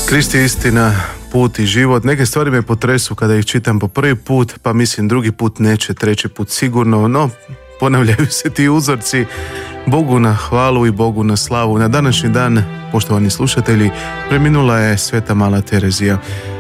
Krist je istina, put i život. Neke stvari me potresu kada ih čitam po prvi put, pa mislim drugi put neće, treći put sigurno, no ponavljaju se ti uzorci. Bogu na hvalu i Bogu na slavu. Na današnji dan, poštovani slušatelji, preminula je Sveta Mala Terezija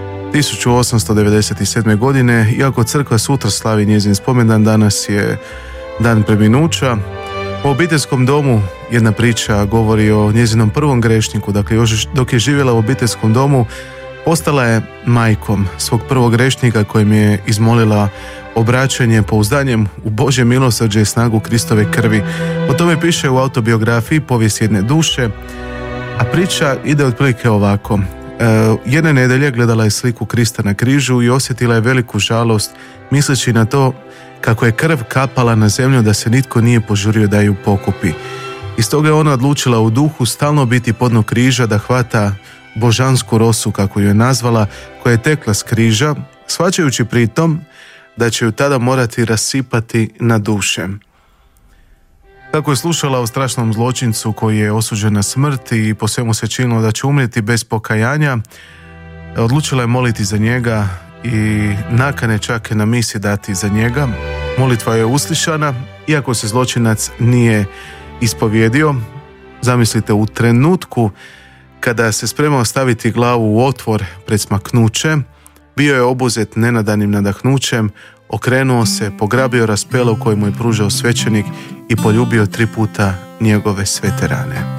1897. godine. Iako crkva sutra slavi njezin spomendan, danas je dan preminuća. U obiteljskom domu jedna priča govori o njezinom prvom grešniku. Dakle, još dok je živjela u obiteljskom domu, postala je majkom svog prvog grešnika kojem je izmolila obraćanje pouzdanjem u Božje milosrđe i snagu Kristove krvi. O tome piše u autobiografiji Povijest jedne duše, a priča ide otprilike ovako. Jedne nedelje gledala je sliku Krista na križu i osjetila je veliku žalost misleći na to kako je krv kapala na zemlju da se nitko nije požurio da ju pokupi. I stoga je ona odlučila u duhu stalno biti podno križa, da hvata božansku rosu, kako ju je nazvala, koja je tekla s križa, shvaćajući pritom da će ju tada morati rasipati na duše. Kako je slušala o strašnom zločincu koji je osuđen na smrt i po svemu se činilo da će umrijeti bez pokajanja, odlučila je moliti za njega i nakane čak na misi dati za njega. Molitva je uslišana, iako se zločinac nije ispovjedio. Zamislite, u trenutku kada se spremao staviti glavu u otvor pred smaknuće, bio je obuzet nenadanim nadahnućem, okrenuo se, pograbio raspelo koje mu je pružao svećenik i poljubio 3 puta njegove svete rane.